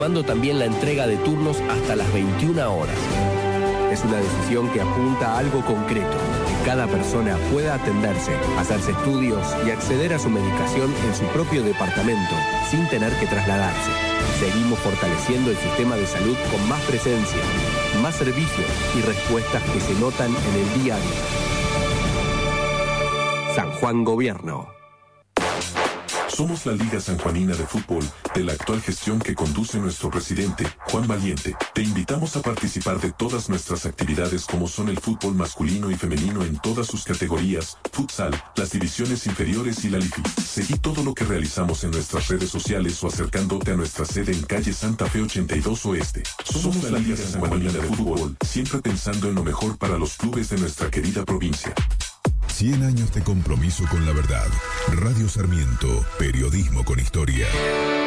Tomando también la entrega de turnos hasta las 21 horas. Es una decisión que apunta a algo concreto, que cada persona pueda atenderse, hacerse estudios y acceder a su medicación en su propio departamento, sin tener que trasladarse. Seguimos fortaleciendo el sistema de salud con más presencia, más servicios y respuestas que se notan en el día a día. San Juan Gobierno. Somos la Liga Sanjuanina de Fútbol, de la actual gestión que conduce nuestro presidente, Juan Valiente. Te invitamos a participar de todas nuestras actividades como son el fútbol masculino y femenino en todas sus categorías, futsal, las divisiones inferiores y la LIFI. Seguí todo lo que realizamos en nuestras redes sociales o acercándote a nuestra sede en calle Santa Fe 82 Oeste. Somos la Liga Sanjuanina de Fútbol, siempre pensando en lo mejor para los clubes de nuestra querida provincia. 100 años de compromiso con la verdad. Radio Sarmiento, periodismo con historia.